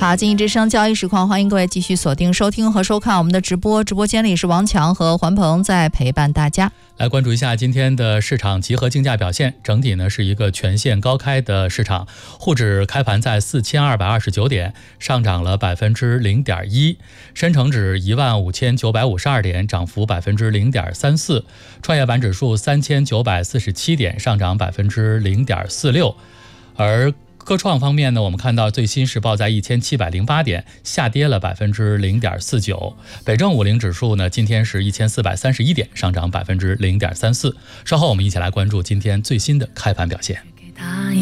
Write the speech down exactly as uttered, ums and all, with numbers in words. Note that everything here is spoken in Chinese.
好，经济之声交易实况，欢迎各位继续锁定收听和收看我们的直播。直播间里是王强和环鹏在陪伴大家。 来关注一下今天的市场集合竞价表现，整体呢是一个全线高开的市场，沪指开盘在四千二百二十九点，上涨了百分之零点一；深成指一万五千九百五十二点，涨幅百分之零点三四；创业板指数三千九百四十七点，上涨百分之零点四六。而科创方面呢，我们看到最新是报在一千七百零八点，下跌了百分之零点四九。北证五零指数呢，今天是一千四百三十一点，上涨百分之零点三四。稍后我们一起来关注今天最新的开盘表现。